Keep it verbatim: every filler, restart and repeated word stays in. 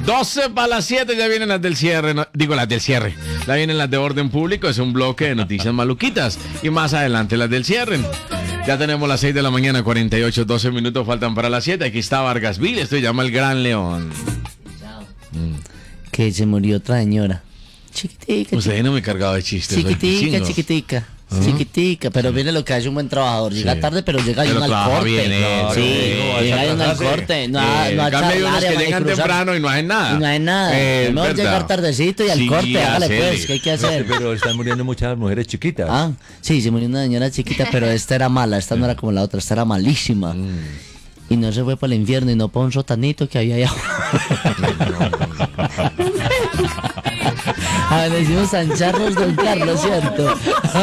doce para las siete, ya vienen las del cierre, no, digo las del cierre, ya vienen las de orden público, es un bloque de noticias maluquitas y más adelante las del cierre. Ya tenemos las seis de la mañana, cuarenta y ocho, doce minutos faltan para las siete, aquí está Vargasville, esto se llama El Gran León. Mm. Que se murió otra señora. Chiquitica. Usted no me cargaba de chistes. Chiquitica, chiquitica. Uh-huh. Chiquitica, pero mire lo que hace un buen trabajador. Llega sí. tarde, pero llega y al corte. Bien, eh, sí, sí, llega y al corte. No, eh, no a charlar, que llegan temprano y no hacen nada. Y no hacen nada. Eh, es mejor llegar tardecito y al sí, corte. Hágale pues, ¿qué hay que hacer? Pero están muriendo muchas mujeres chiquitas. Ah, sí, se murió una señora chiquita, pero esta era mala. Esta no era como la otra, esta era malísima. Mm. Y no se fue para el infierno y no para un sotanito que había allá. A ver, decimos San Charlos, don Carlos, ¿cierto?